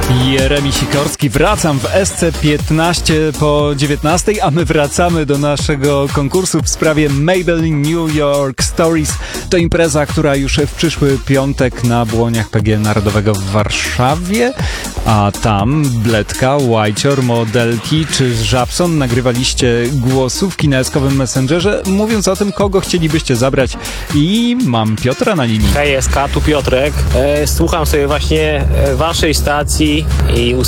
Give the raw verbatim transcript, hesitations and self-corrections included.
Jeremi Sikorski. Wracam w S C piętnaście po dziewiętnastej, a my wracamy do naszego konkursu w sprawie Maybelline New York Stories. To impreza, która już w przyszły piątek na Błoniach P G Narodowego w Warszawie, a tam Bledka, Whitecior, Modelki czy Żabson nagrywaliście głosówki na eskowym Messengerze, mówiąc o tym, kogo chcielibyście zabrać. I mam Piotra na linii. Hej, S K, tu Piotrek. E, słucham sobie właśnie e, waszej stacji i